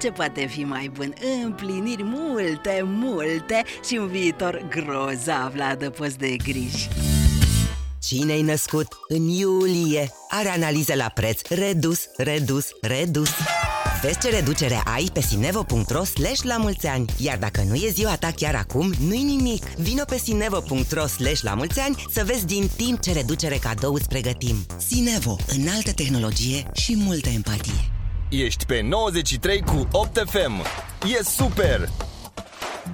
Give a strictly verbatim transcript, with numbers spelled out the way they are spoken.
Ce poate fi mai bun? Împliniri multe, multe și un viitor grozav la adăpost de griji. Cine-i născut în iulie are analiză la preț redus, redus, redus. Vezi ce reducere ai pe sinevo punct ro slash la mulți ani. Iar dacă nu e ziua ta chiar acum, nu-i nimic. Vino pe sinevo punct ro slash la mulți ani să vezi din timp ce reducere cadou îți pregătim. Sinevo, înaltă tehnologie și multă empatie. Ești pe nouăzeci și trei cu opt F M. E super!